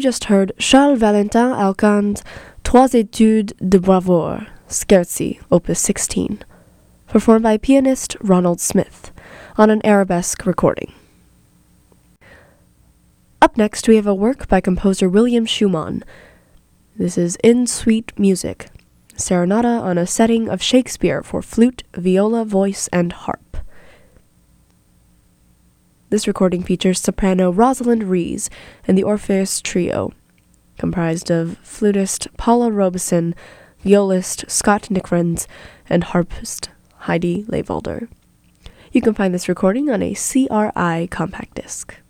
just heard Charles Valentin Alcan's Trois Etudes de Bravoure, Scherzi, Opus 16, performed by pianist Ronald Smith on an arabesque recording. Up next, we have a work by composer William Schumann. This is In Suite Music, Serenata on a setting of Shakespeare for flute, viola, voice, and harp. This recording features soprano Rosalind Rees and the Orpheus Trio, comprised of flutist Paula Robeson, violist Scott Nickrens, and harpist Heidi Leyvalder. You can find this recording on a CRI compact disc.